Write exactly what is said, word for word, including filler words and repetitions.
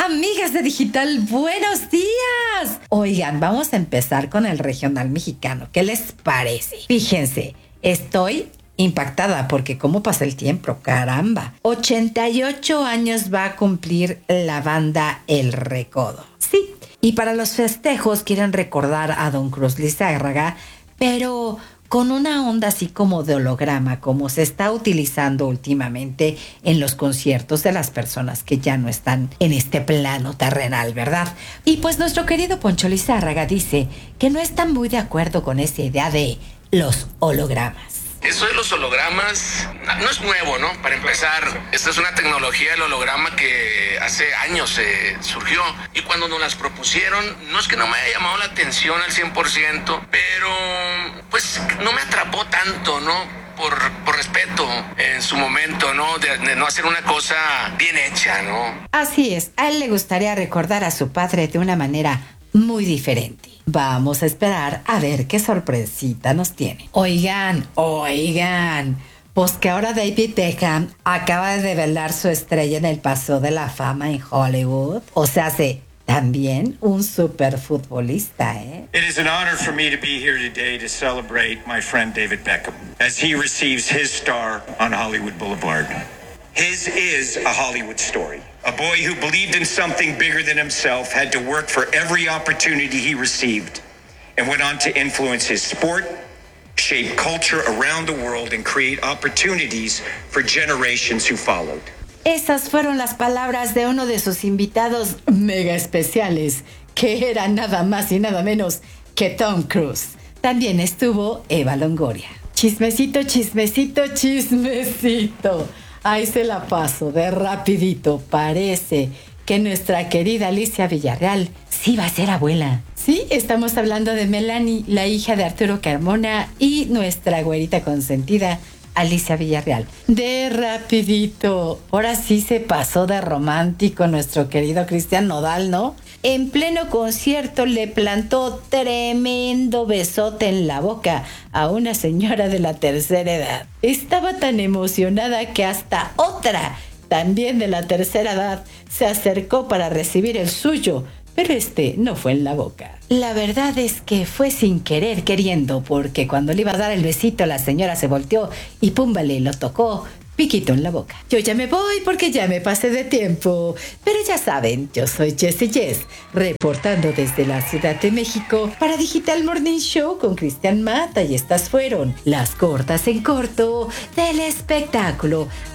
Amigas de Digital, buenos días. Oigan, vamos a empezar con el regional mexicano. ¿Qué les parece? Fíjense, estoy impactada porque cómo pasa el tiempo, caramba. ochenta y ocho años va a cumplir la banda El Recodo. Sí, y para los festejos quieren recordar a Don Cruz Lizárraga, pero con una onda así como de holograma, como se está utilizando últimamente en los conciertos de las personas que ya no están en este plano terrenal, ¿verdad? Y pues nuestro querido Poncho Lizárraga dice que no está muy de acuerdo con esa idea de los hologramas. Eso de los hologramas no es nuevo, ¿no? Para empezar, esta es una tecnología del holograma que hace años eh, surgió. Y cuando nos las propusieron, no es que no me haya llamado la atención al cien por ciento, pero pues no me atrapó tanto, ¿no? Por, por respeto en su momento, ¿no? De, de no hacer una cosa bien hecha, ¿no? Así es, a él le gustaría recordar a su padre de una manera muy diferente. Vamos a esperar a ver qué sorpresita nos tiene. Oigan, oigan, pues que ahora David Beckham acaba de develar su estrella en el Paseo de la Fama en Hollywood. O sea, sí, también un superfutbolista, ¿eh? It is an honor for me to be here today to celebrate my friend David Beckham as he receives his star on Hollywood Boulevard. His is a Hollywood story. A boy who believed in something bigger than himself, had to work for every opportunity he received, and went on to influence his sport, shape culture around the world, and create opportunities for generations who followed. Esas fueron las palabras de uno de sus invitados mega especiales, que era nada más y nada menos que Tom Cruise. También estuvo Eva Longoria. Chismecito, chismecito, chismecito. Ahí se la paso de rapidito. Parece que nuestra querida Alicia Villarreal sí va a ser abuela. Sí, estamos hablando de Melanie, la hija de Arturo Carmona, y nuestra güerita consentida, Alicia Villarreal. De rapidito. Ahora sí se pasó de romántico nuestro querido Cristian Nodal, ¿no? En pleno concierto le plantó tremendo besote en la boca a una señora de la tercera edad. Estaba tan emocionada que hasta otra, también de la tercera edad, se acercó para recibir el suyo, pero este no fue en la boca. La verdad es que fue sin querer queriendo, porque cuando le iba a dar el besito la señora se volteó y púmbale, lo tocó piquito en la boca. Yo ya me voy porque ya me pasé de tiempo, pero ya saben, yo soy Jessie Jess, reportando desde la Ciudad de México para Digital Morning Show con Cristian Mata, y estas fueron las cortas en corto del espectáculo.